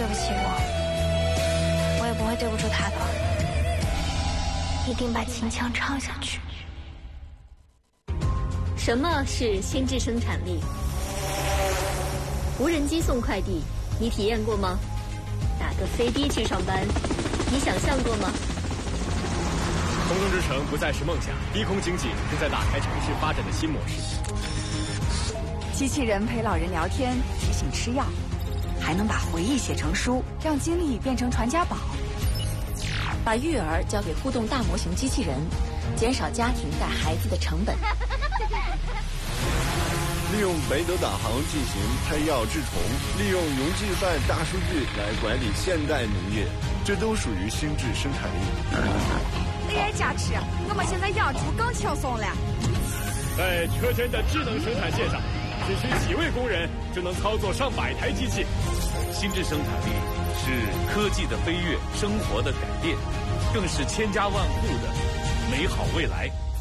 对不起我也不会对不住他的，一定把秦腔唱下去。 什么是心智生产力？无人机送快递，你体验过吗？打个飞的去上班，你想象过吗？ 空中之城不再是梦想，低空经济正在打开城市发展的新模式。 机器人陪老人聊天，提醒吃药，还能把回忆写成书，让经历变成传家宝。 把育儿交给互动大模型机器人，减少家庭带孩子的成本。 利用北斗导航进行拍药治虫，利用云计算大数据来管理现代农业，这都属于心智生产力。 AI 加持，我们现在养猪更轻松了。 在车间的智能生产线上，只需几位工人就能操作上百台机器。 心智生产力是科技的飞跃，生活的改变，更是千家万户的美好未来。